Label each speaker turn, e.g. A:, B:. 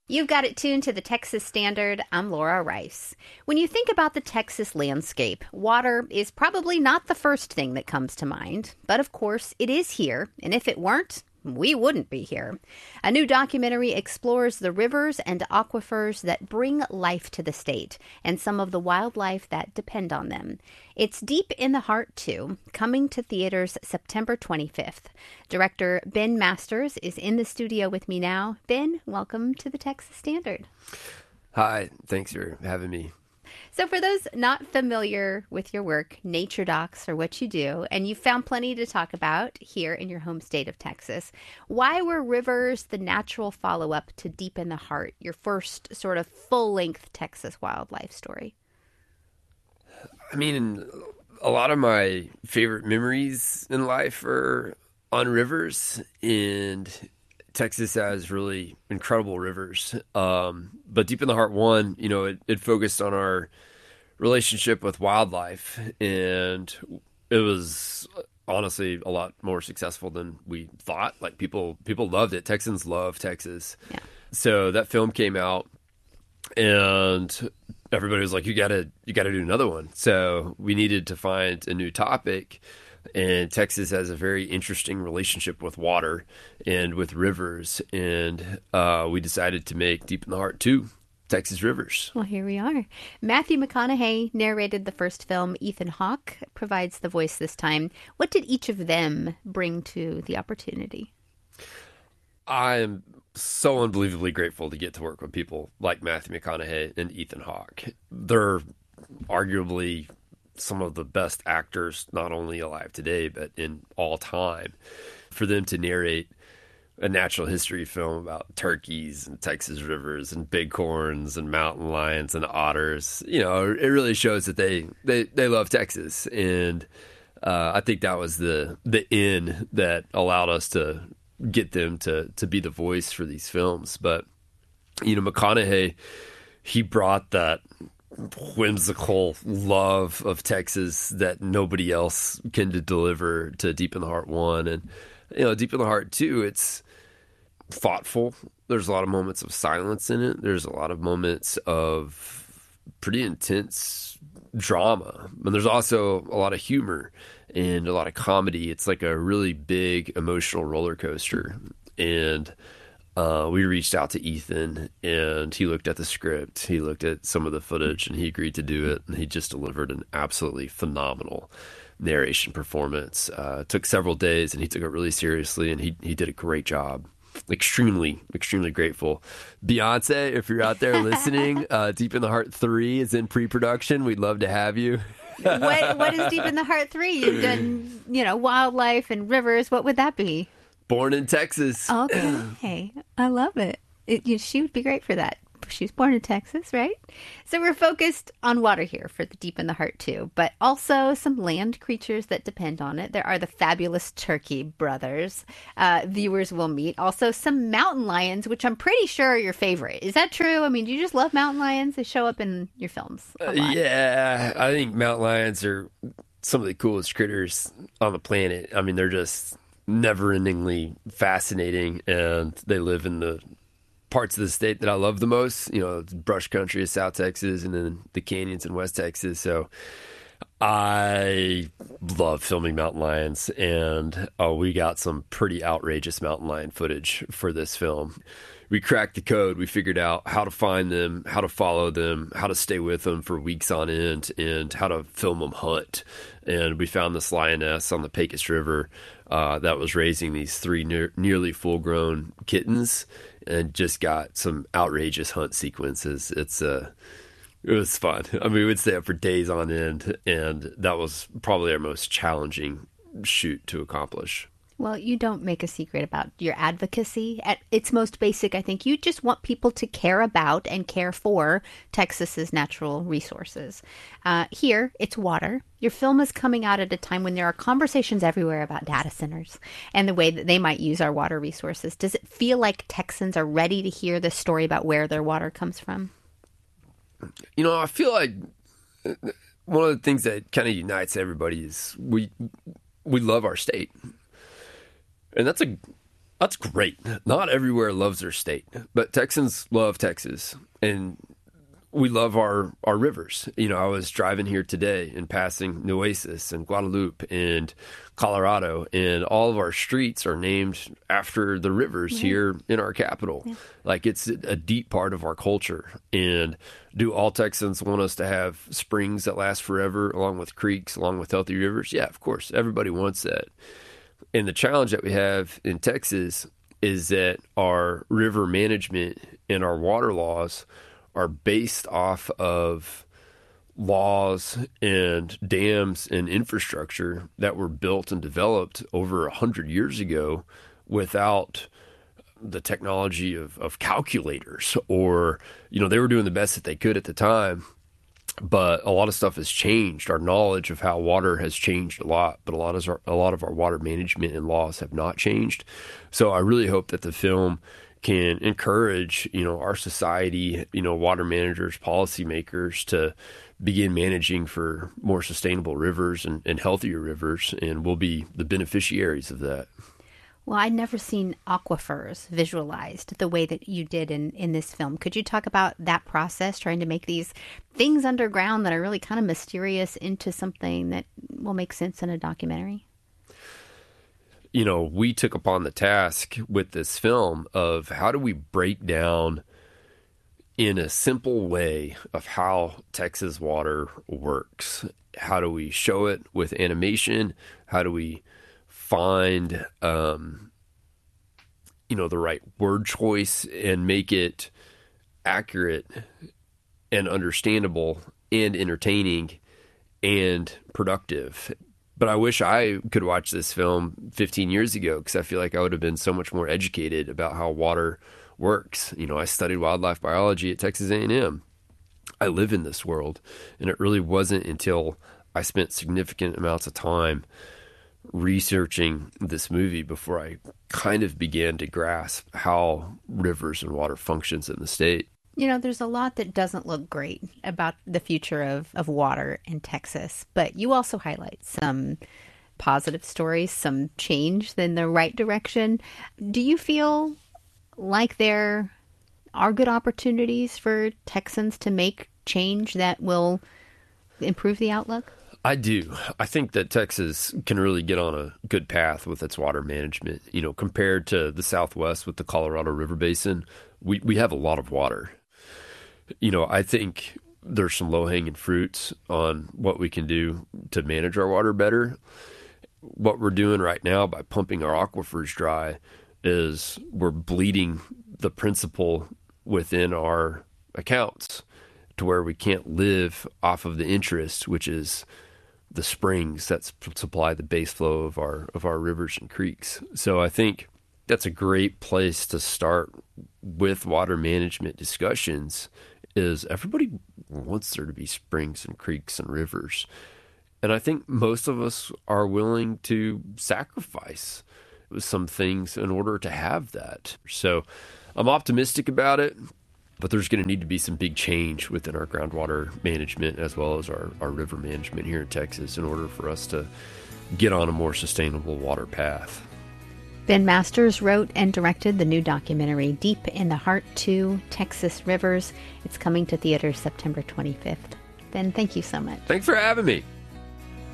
A: You've got it tuned to the Texas Standard. I'm Laura Rice. When you think about the Texas landscape, water is probably not the first thing that comes to mind. But of course, it is here, and if it weren't, we wouldn't be here. A new documentary explores the rivers and aquifers that bring life to the state and some of the wildlife that depend on them. It's Deep in the Heart 2, coming to theaters September 25th. Director Ben Masters is in the studio with me now. Ben, welcome to the Texas Standard.
B: Hi, thanks for having me.
A: So for those not familiar with your work, nature docs are what you do, and you've found plenty to talk about here in your home state of Texas. Why were rivers the natural follow-up to Deep in the Heart, your first sort of full-length Texas wildlife story?
B: I mean, a lot of my favorite memories in life are on rivers, and Texas has really incredible rivers. But Deep in the Heart 1, it focused on our relationship with wildlife, and it was honestly a lot more successful than we thought. Like people loved it. Texans love Texas.
A: Yeah.
B: So that film came out, and everybody was like, you gotta do another one. So we needed to find a new topic. And Texas has a very interesting relationship with water and with rivers. And we decided to make Deep in the Heart 2, Texas Rivers.
A: Well, here we are. Matthew McConaughey narrated the first film. Ethan Hawke provides the voice this time. What did each of them bring to the opportunity?
B: I am so unbelievably grateful to get to work with people like Matthew McConaughey and Ethan Hawke. They're arguably some of the best actors, not only alive today, but in all time. For them to narrate a natural history film about turkeys and Texas rivers and bighorns and mountain lions and otters, it really shows that they love Texas. And I think that was the in that allowed us to get them to be the voice for these films. But, McConaughey, he brought that whimsical love of Texas that nobody else can deliver to Deep in the Heart 1. And, Deep in the Heart 2, it's thoughtful. There's a lot of moments of silence in it. There's a lot of moments of pretty intense drama. And there's also a lot of humor and a lot of comedy. It's like a really big emotional roller coaster. And we reached out to Ethan, and he looked at the script. He looked at some of the footage, and he agreed to do it. And he just delivered an absolutely phenomenal narration performance. It took several days, and he took it really seriously, and he did a great job. Extremely, extremely grateful. Beyonce, if you're out there listening, Deep in the Heart 3 is in pre-production. We'd love to have you.
A: What is Deep in the Heart 3? You've done, wildlife and rivers. What would that be?
B: Born in Texas.
A: Okay. I love it. She would be great for that. She was born in Texas, right? So we're focused on water here for the Deep in the Heart 2, but also some land creatures that depend on it. There are the fabulous turkey brothers viewers will meet. Also some mountain lions, which I'm pretty sure are your favorite. Is that true? I mean, do you just love mountain lions? They show up in your films a lot.
B: Yeah, I think mountain lions are some of the coolest critters on the planet. I mean, they're just never-endingly fascinating, and they live in the parts of the state that I love the most. Brush country of South Texas, and then the canyons in West Texas. So I love filming mountain lions, and we got some pretty outrageous mountain lion footage for this film. We cracked the code. We figured out how to find them, how to follow them, how to stay with them for weeks on end, and how to film them hunt. And we found this lioness on the Pecos River that was raising these three nearly full-grown kittens, and just got some outrageous hunt sequences. It was fun. I mean, we would stay up for days on end, and that was probably our most challenging shoot to accomplish.
A: Well, you don't make a secret about your advocacy. At its most basic, I think you just want people to care about and care for Texas's natural resources. Here, it's water. Your film is coming out at a time when there are conversations everywhere about data centers and the way that they might use our water resources. Does it feel like Texans are ready to hear this story about where their water comes from?
B: I feel like one of the things that kind of unites everybody is we love our state. And that's a That's great. Not everywhere loves their state, but Texans love Texas, and we love our rivers. You know, I was driving here today and passing Nueces and Guadalupe and Colorado, and all of our streets are named after the rivers here in our capital. Yeah. Like, it's a deep part of our culture. And do all Texans want us to have springs that last forever, along with creeks, along with healthy rivers? Yeah, of course. Everybody wants that. And the challenge that we have in Texas is that our river management and our water laws are based off of laws and dams and infrastructure that were built and developed over 100 years ago without the technology of calculators, or, you know, they were doing the best that they could at the time. But a lot of stuff has changed. Our knowledge of how water has changed a lot, but a lot of our water management and laws have not changed. So I really hope that the film can encourage, you know, our society, you know, water managers, policymakers to begin managing for more sustainable rivers and healthier rivers, and we'll be the beneficiaries of that.
A: Well, I'd never seen aquifers visualized the way that you did in this film. Could you talk about that process, trying to make these things underground that are really kind of mysterious into something that will make sense in a documentary?
B: You know, we took upon the task with this film of how do we break down in a simple way of how Texas water works? How do we show it with animation? How do we find, you know, the right word choice and make it accurate and understandable and entertaining and productive? But I wish I could watch this film 15 years ago, because I feel like I would have been so much more educated about how water works. You know, I studied wildlife biology at Texas A&M. I live in this world, and it really wasn't until I spent significant amounts of time researching this movie before I kind of began to grasp how rivers and water functions in the state.
A: You know, there's a lot that doesn't look great about the future of water in Texas, but you also highlight some positive stories, some change in the right direction. Do you feel like there are good opportunities for Texans to make change that will improve the outlook?
B: I do. I think that Texas can really get on a good path with its water management. You know, compared to the Southwest with the Colorado River Basin, we have a lot of water. You know, I think there's some low-hanging fruits on what we can do to manage our water better. What we're doing right now by pumping our aquifers dry is we're bleeding the principle within our accounts to where we can't live off of the interest, which is the springs that supply the base flow of our rivers and creeks. So I think that's a great place to start with water management discussions. Is everybody wants there to be springs and creeks and rivers. And I think most of us are willing to sacrifice some things in order to have that. So I'm optimistic about it, but there's going to need to be some big change within our groundwater management as well as our river management here in Texas in order for us to get on a more sustainable water path.
A: Ben Masters wrote and directed the new documentary Deep in the Heart 2, Texas Rivers. It's coming to theaters September 25th. Ben, thank you so much.
B: Thanks for having me.